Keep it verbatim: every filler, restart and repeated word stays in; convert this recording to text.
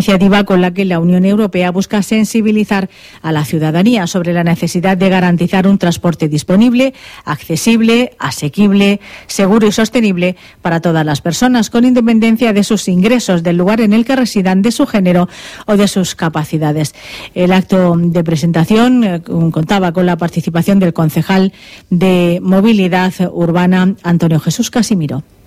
iniciativa con la que la Unión Europea busca sensibilizar a la ciudadanía sobre la necesidad de garantizar un transporte disponible, accesible, asequible, seguro y sostenible para todas las personas, con independencia de sus ingresos, del lugar en el que residan, de su género o de sus capacidades. El acto de presentación eh, contaba con la participación del concejal de Movilidad Urbana, Antonio Jesús Casimiro.